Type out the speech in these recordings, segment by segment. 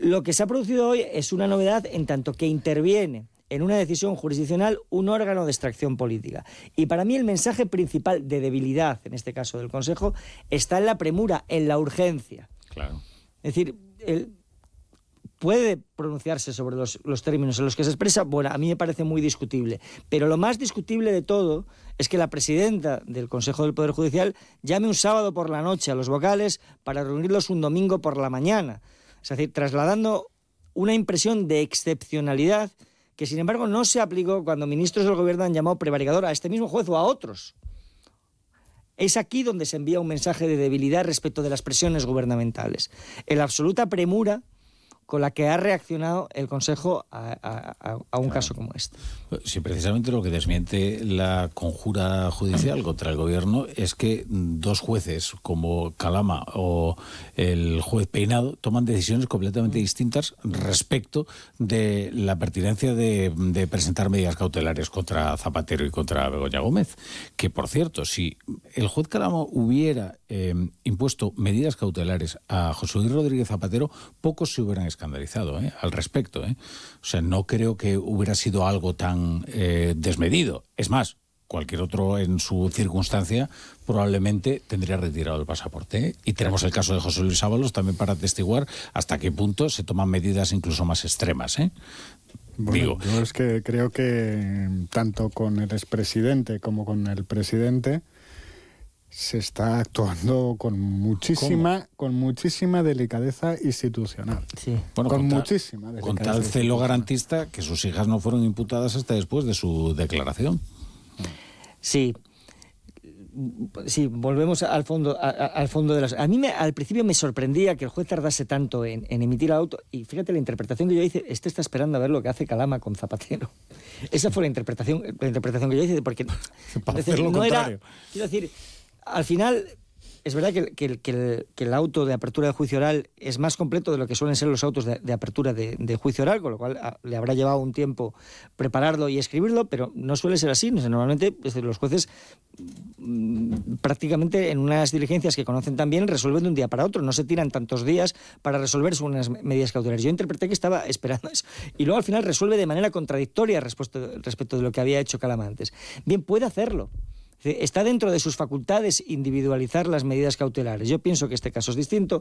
Lo que se ha producido hoy es una novedad en tanto que interviene en una decisión jurisdiccional un órgano de extracción política. Y para mí el mensaje principal de debilidad, en este caso del Consejo, está en la premura, en la urgencia. Claro. Es decir, él puede pronunciarse sobre los términos en los que se expresa. Bueno, a mí me parece muy discutible. Pero lo más discutible de todo es que la presidenta del Consejo del Poder Judicial llame un sábado por la noche a los vocales para reunirlos un domingo por la mañana. Es decir, trasladando una impresión de excepcionalidad que, sin embargo, no se aplicó cuando ministros del gobierno han llamado prevaricador a este mismo juez o a otros. Es aquí donde se envía un mensaje de debilidad respecto de las presiones gubernamentales. En la absoluta premura con la que ha reaccionado el Consejo a un caso como este. Sí, precisamente lo que desmiente la conjura judicial contra el gobierno es que dos jueces como Calama o el juez Peinado toman decisiones completamente distintas respecto de la pertinencia de presentar medidas cautelares contra Zapatero y contra Begoña Gómez. Que, por cierto, si el juez Calama hubiera impuesto medidas cautelares a José Luis Rodríguez Zapatero, pocos se hubieran escandalizado al respecto. O sea, no creo que hubiera sido algo tan desmedido. Es más, cualquier otro en su circunstancia probablemente tendría retirado el pasaporte. Y tenemos el caso de José Luis Ábalos también para atestiguar hasta qué punto se toman medidas incluso más extremas. Bueno, yo es que creo que tanto con el expresidente como con el presidente se está actuando con muchísima delicadeza institucional. Sí. Bueno, con muchísima delicadeza. Con tal celo garantista que sus hijas no fueron imputadas hasta después de su declaración. Sí, volvemos al fondo de las... A mí al principio me sorprendía que el juez tardase tanto en emitir el auto, y fíjate la interpretación que yo hice, este está esperando a ver lo que hace Calama con Zapatero. Esa fue la interpretación que yo hice, porque para hacer lo no contrario. Quiero decir, al final es verdad que el auto de apertura de juicio oral es más completo de lo que suelen ser los autos de apertura de juicio oral, con lo cual le habrá llevado un tiempo prepararlo y escribirlo, pero no suele ser así. Normalmente los jueces prácticamente en unas diligencias que conocen tan bien resuelven de un día para otro, no se tiran tantos días para resolver unas medidas cautelares. Yo interpreté que estaba esperando eso y luego al final resuelve de manera contradictoria respecto de lo que había hecho Calama antes. Bien, puede hacerlo. Está dentro de sus facultades individualizar las medidas cautelares. Yo pienso que este caso es distinto,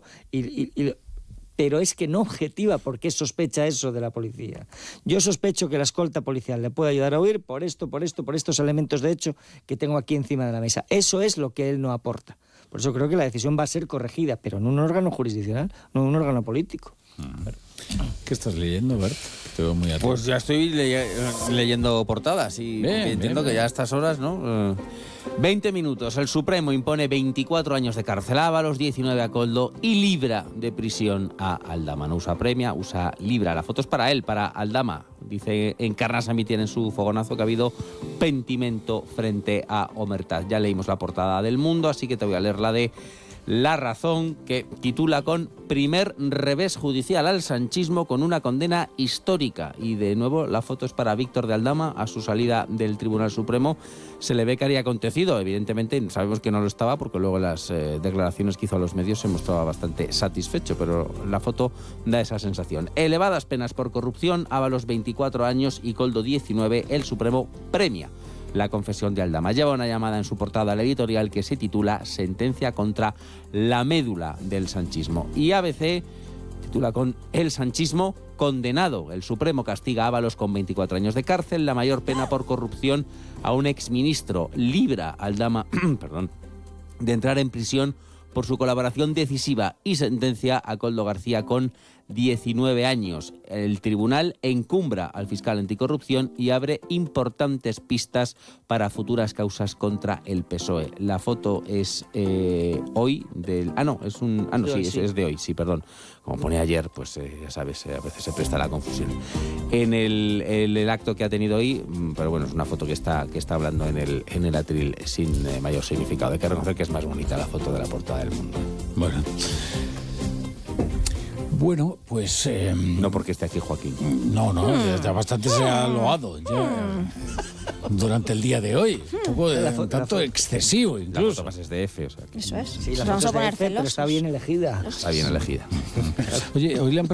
pero es que no objetiva por qué sospecha eso de la policía. Yo sospecho que la escolta policial le puede ayudar a huir por estos elementos de hecho que tengo aquí encima de la mesa. Eso es lo que él no aporta. Por eso creo que la decisión va a ser corregida, pero en un órgano jurisdiccional, no en un órgano político. ¿Qué estás leyendo, Bert? Te veo muy atento. Pues ya estoy leyendo portadas y entiendo que ya a estas horas, ¿no? 20 minutos. El Supremo impone 24 años de cárcel a Ábalos, 19 a Koldo y libra de prisión a Aldama. No usa premia, libra. La foto es para él, para Aldama. Dice en Carnasa tiene en su fogonazo que ha habido pentimento frente a Omertaz. Ya leímos la portada del Mundo, así que te voy a leer la de La Razón, que titula con primer revés judicial al sanchismo con una condena histórica. Y de nuevo la foto es para Víctor de Aldama. A su salida del Tribunal Supremo se le ve que había acontecido. Evidentemente sabemos que no lo estaba porque luego en las declaraciones que hizo a los medios se mostraba bastante satisfecho, pero la foto da esa sensación. Elevadas penas por corrupción, Ábalos 24 años y Koldo 19. El Supremo premia la confesión de Aldama. Lleva una llamada en su portada al editorial que se titula Sentencia contra la médula del sanchismo. Y ABC titula con El sanchismo condenado. El Supremo castiga a Ábalos con 24 años de cárcel, la mayor pena por corrupción a un exministro. Libra a Aldama de entrar en prisión por su colaboración decisiva y sentencia a Koldo García con 19 años. El tribunal encumbra al fiscal anticorrupción y abre importantes pistas para futuras causas contra el PSOE. La foto es hoy del... es de hoy, sí, perdón. Como pone ayer, pues ya sabes, a veces se presta la confusión. En el acto que ha tenido hoy, pero bueno, es una foto que está hablando en el atril sin mayor significado. Hay que reconocer que es más bonita la foto de la portada del Mundo. Bueno, pues... no porque esté aquí Joaquín. No, ya bastante se ha loado durante el día de hoy. Un poco tanto excesivo, incluso. La foto más es de F, o sea. Eso es. Sí, la Nos vamos a foto es de poner F, pero celosos. está bien elegida. Está bien elegida. Oye, hoy le han